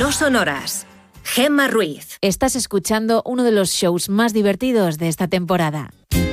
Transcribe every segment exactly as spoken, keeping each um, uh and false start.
No sonoras. Gemma Ruiz. Estás escuchando uno de los shows más divertidos de esta temporada.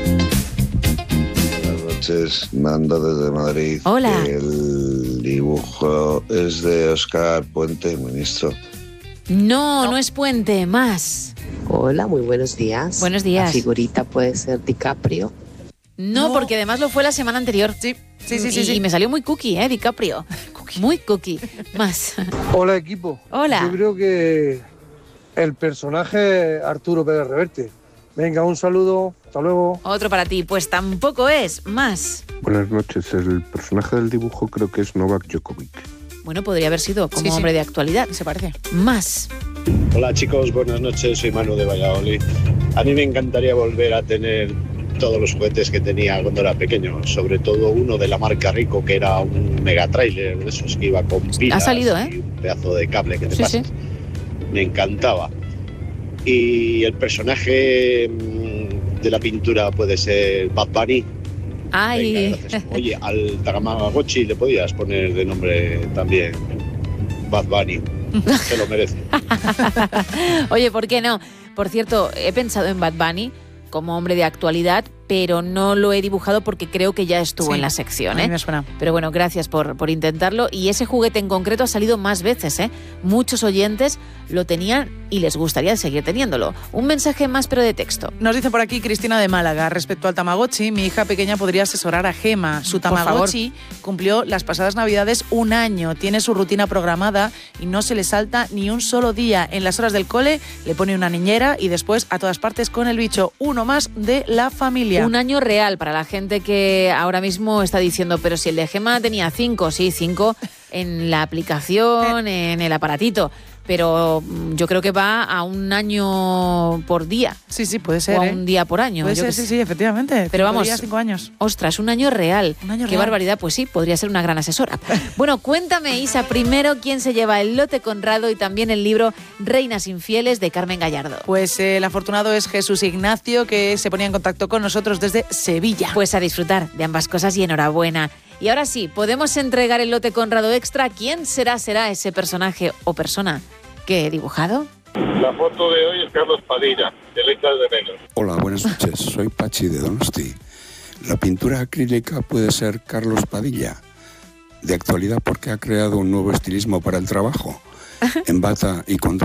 Buenas noches, mando desde Madrid. Hola. El dibujo es de Óscar Puente, ministro. No, no es Puente, más. Hola, muy buenos días. Buenos días. La figurita puede ser DiCaprio. No, no, porque además lo fue la semana anterior. Sí, sí, sí. Y, sí, sí. y me salió muy cookie, ¿eh? DiCaprio. Cookie. Muy cookie. Más. Hola, equipo. Hola. Yo creo que el personaje Arturo Pérez Reverte. Venga, un saludo. Hasta luego. Otro para ti. Pues tampoco es. Más. Buenas noches. El personaje del dibujo creo que es Novak Djokovic. Bueno, podría haber sido como sí, sí. hombre de actualidad. Se parece. Más. Hola chicos, buenas noches, soy Manu de Valladolid. A mí me encantaría volver a tener todos los juguetes que tenía cuando era pequeño, sobre todo uno de la marca Rico, que era un mega trailer, de esos que iba con pilas ha salido, ¿eh? y un pedazo de cable que te sí, pasas. Sí. Me encantaba. Y el personaje de la pintura puede ser Bad Bunny. Ay. Venga, oye, al Tamagotchi le podías poner de nombre también Bad Bunny. Se lo merece. Oye, ¿por qué no? Por cierto, he pensado en Bad Bunny como hombre de actualidad, pero no lo he dibujado porque creo que ya estuvo sí, en la sección, a ¿eh? mí me suena. Pero bueno, gracias por, por intentarlo. Y ese juguete en concreto ha salido más veces, ¿eh? Muchos oyentes lo tenían y les gustaría seguir teniéndolo. Un mensaje más, pero de texto. Nos dice por aquí Cristina de Málaga, respecto al Tamagotchi, mi hija pequeña podría asesorar a Gema. Su Tamagotchi cumplió las pasadas Navidades un año, tiene su rutina programada y no se le salta ni un solo día. En las horas del cole le pone una niñera y después a todas partes con el bicho, uno más de la familia. Un año real para la gente que ahora mismo está diciendo, pero si el de Gema tenía cinco, sí, cinco en la aplicación, en el aparatito. Pero yo creo que va a un año por día. Sí, sí, puede ser. O a ¿eh? un día por año. Puede yo ser, sí, sí, efectivamente. Pero cinco vamos, días, cinco años. Ostras, un año real. Un año Qué real. barbaridad. Pues sí, podría ser una gran asesora. Bueno, cuéntame, Isa, primero quién se lleva el lote Conrado y también el libro Reinas Infieles de Carmen Gallardo. Pues eh, el afortunado es Jesús Ignacio, que se ponía en contacto con nosotros desde Sevilla. Pues a disfrutar de ambas cosas y enhorabuena. Y ahora sí, podemos entregar el lote Conrado extra. ¿Quién será, será ese personaje o persona que he dibujado? La foto de hoy es Carlos Padilla, de Letras de Menos. Hola, buenas noches. Soy Pachi de Donosti. La pintura acrílica puede ser Carlos Padilla, de actualidad porque ha creado un nuevo estilismo para el trabajo, en bata y con